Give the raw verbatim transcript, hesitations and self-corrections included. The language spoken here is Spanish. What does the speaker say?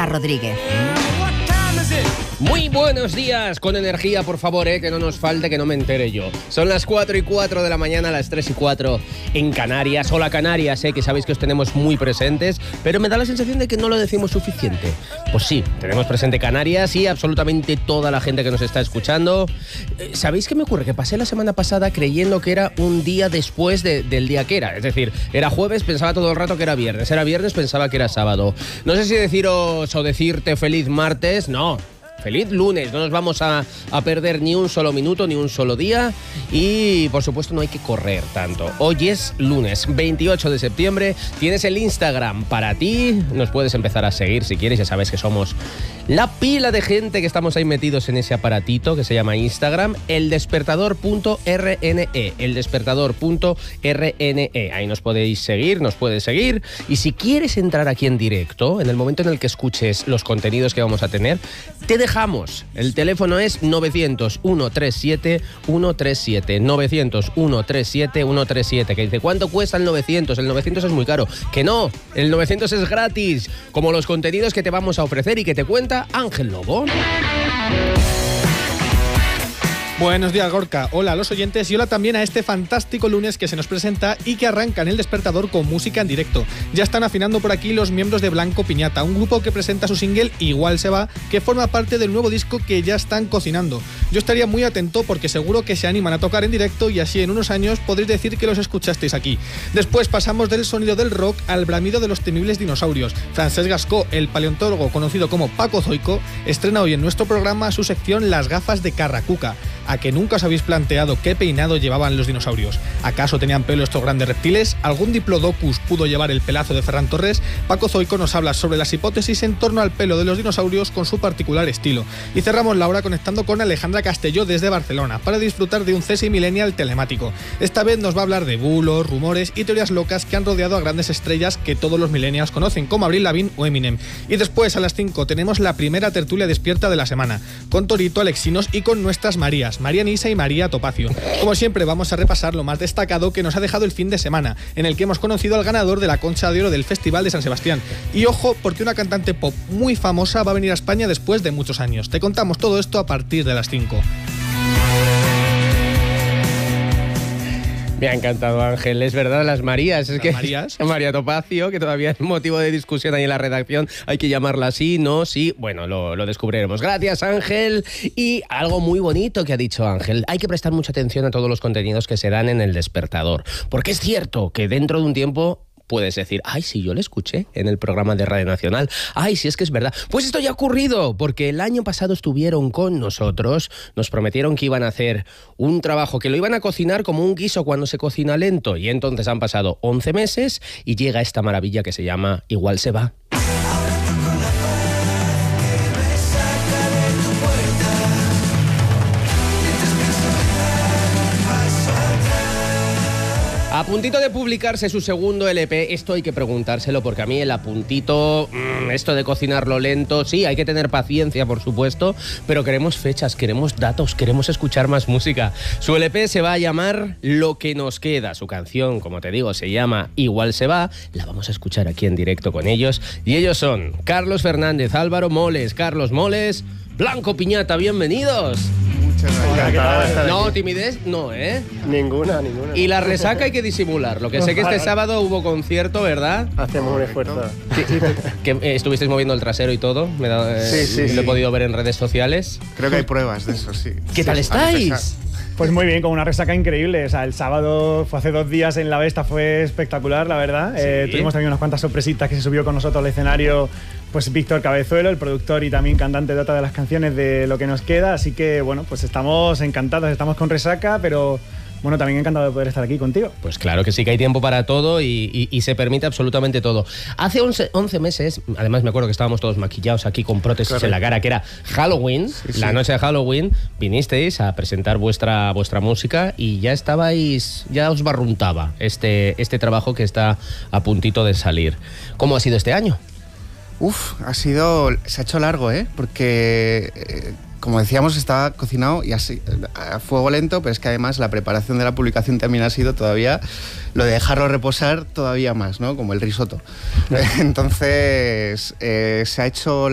Gorka Rodríguez. Muy buenos días, con energía, por favor, eh, que no nos falte, que no me entere yo. Son las cuatro y cuatro de la mañana, las tres y cuatro en Canarias. Hola Canarias, eh, que sabéis que os tenemos muy presentes, pero me da la sensación de que no lo decimos suficiente. Pues sí, tenemos presente Canarias y absolutamente toda la gente que nos está escuchando. Eh, ¿Sabéis qué me ocurre? Que pasé la semana pasada creyendo que era un día después de, del día que era. Es decir, era jueves, pensaba todo el rato que era viernes. Era viernes, pensaba que era sábado. No sé si deciros o decirte feliz martes, no. Feliz lunes, no nos vamos a, a perder ni un solo minuto, ni un solo día y por supuesto no hay que correr tanto. Hoy es lunes veintiocho de septiembre, tienes el Instagram para ti, nos puedes empezar a seguir si quieres, ya sabes que somos la pila de gente que estamos ahí metidos en ese aparatito que se llama Instagram, eldespertador punto r n e, eldespertador punto r n e, ahí nos podéis seguir, nos puedes seguir y si quieres entrar aquí en directo, en el momento en el que escuches los contenidos que vamos a tener, te dejamos. El teléfono es novecientos, ciento treinta y siete, ciento treinta y siete. novecientos, ciento treinta y siete, ciento treinta y siete. Que dice, ¿cuánto cuesta el novecientos? El novecientos es muy caro. Que no, el novecientos es gratis. Como los contenidos que te vamos a ofrecer y que te cuenta Ángel Lobo. Buenos días, Gorka. Hola a los oyentes y hola también a este fantástico lunes que se nos presenta y que arranca en El Despertador con música en directo. Ya están afinando por aquí los miembros de Blanco Piñata, un grupo que presenta su single Igual se va, que forma parte del nuevo disco que ya están cocinando. Yo estaría muy atento porque seguro que se animan a tocar en directo y así en unos años podréis decir que los escuchasteis aquí. Después pasamos del sonido del rock al bramido de los temibles dinosaurios. Francesc Gascó, el paleontólogo conocido como Paco Zoico, estrena hoy en nuestro programa su sección Las gafas de Carracuca. ¿A que nunca os habéis planteado qué peinado llevaban los dinosaurios? ¿Acaso tenían pelo estos grandes reptiles? ¿Algún diplodocus pudo llevar el pelazo de Ferran Torres? Paco Zoico nos habla sobre las hipótesis en torno al pelo de los dinosaurios con su particular estilo. Y cerramos la hora conectando con Alejandra Castelló desde Barcelona para disfrutar de un C S I Millennial telemático. Esta vez nos va a hablar de bulos, rumores y teorías locas que han rodeado a grandes estrellas que todos los millennials conocen, como Avril Lavigne o Eminem. Y después, a las cinco, tenemos la primera tertulia despierta de la semana, con Torito, Alexinos y con nuestras Marías, María Nisa y María Topacio. Como siempre, vamos a repasar lo más destacado que nos ha dejado el fin de semana, en el que hemos conocido al ganador de la Concha de Oro del Festival de San Sebastián. Y ojo, porque una cantante pop muy famosa va a venir a España después de muchos años. Te contamos todo esto a partir de las cinco. Me ha encantado, Ángel. Es verdad, las Marías. Es ¿Las que Marías? María Topacio, que todavía es motivo de discusión ahí en la redacción. Hay que llamarla así, ¿no? Sí. Bueno, lo, lo descubriremos. Gracias, Ángel. Y algo muy bonito que ha dicho Ángel. Hay que prestar mucha atención a todos los contenidos que se dan en El Despertador. Porque es cierto que dentro de un tiempo puedes decir, ay, sí, yo le escuché en el programa de Radio Nacional. Ay, sí, es que es verdad. Pues esto ya ha ocurrido, porque el año pasado estuvieron con nosotros, nos prometieron que iban a hacer un trabajo, que lo iban a cocinar como un guiso cuando se cocina lento, y entonces han pasado once meses y llega esta maravilla que se llama Igual se va. A puntito de publicarse su segundo L P, esto hay que preguntárselo porque a mí el apuntito, mmm, esto de cocinarlo lento, sí, hay que tener paciencia, por supuesto, pero queremos fechas, queremos datos, queremos escuchar más música. Su L P se va a llamar Lo que nos queda. Su canción, como te digo, se llama Igual se va. La vamos a escuchar aquí en directo con ellos. Y ellos son Carlos Fernández, Álvaro Moles, Carlos Moles, Blanco Piñata, bienvenidos. Hola, no, timidez, no, ¿eh? Ninguna, ninguna. Y la resaca hay que disimularlo, que sé que este sábado hubo concierto, ¿verdad? Hacemos un esfuerzo. Sí, que eh, estuvisteis moviendo el trasero y todo, me da, eh, sí, sí, lo sí. he podido ver en redes sociales. Creo que hay pruebas de eso, sí. ¿Qué tal Sí, estáis? Pues muy bien, con una resaca increíble. O sea, el sábado fue hace dos días en La Vesta, fue espectacular, la verdad. Sí. Eh, tuvimos también unas cuantas sorpresitas que se subió con nosotros al escenario, pues Víctor Cabezuelo, el productor y también cantante de otra de las canciones de Lo que nos queda. Así que, bueno, pues estamos encantados, estamos con resaca, pero bueno, también encantado de poder estar aquí contigo. Pues claro que sí, que hay tiempo para todo y, y, y se permite absolutamente todo. Hace once, once meses, además me acuerdo que estábamos todos maquillados aquí con prótesis Correcto. en la cara, que era Halloween, sí, sí. la noche de Halloween, vinisteis a presentar vuestra, vuestra música y ya estabais, ya os barruntaba este, este trabajo que está a puntito de salir. ¿Cómo ha sido este año? Uf, ha sido, se ha hecho largo, ¿eh? Porque... Eh, como decíamos, estaba cocinado y así, a fuego lento, pero es que además la preparación de la publicación también ha sido todavía lo de dejarlo reposar todavía más, ¿no? Como el risotto. Entonces, eh, se ha hecho